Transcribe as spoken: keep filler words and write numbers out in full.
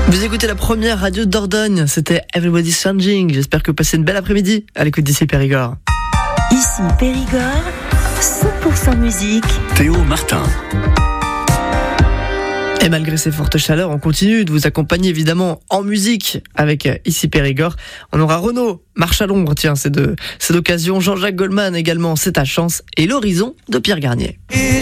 Vous écoutez la première radio de Dordogne, c'était Everybody's Changing. J'espère que vous passez une belle après-midi à l'écoute d'ici Périgord. Ici Périgord, cent pour cent musique. Théo Martin. Et malgré ces fortes chaleurs, on continue de vous accompagner évidemment en musique avec Ici Périgord. On aura Renaud, Marche à l'ombre, tiens, c'est de, c'est d'occasion. Jean-Jacques Goldman également, C'est ta chance. Et l'horizon de Pierre Garnier. Et